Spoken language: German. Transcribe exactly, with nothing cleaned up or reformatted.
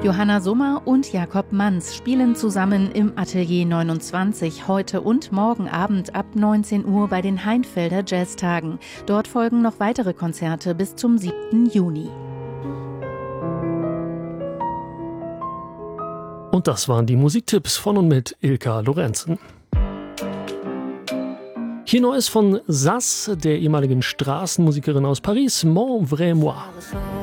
Johanna Summer und Jakob Manz spielen zusammen im Atelier neunundzwanzig heute und morgen Abend ab neunzehn Uhr bei den Heinfelder Jazztagen. Dort folgen noch weitere Konzerte bis zum siebten Juni. Und das waren die Musiktipps von und mit Ilka Lorenzen. Hier Neues von Sass, der ehemaligen Straßenmusikerin aus Paris, Mon Vrai Moi.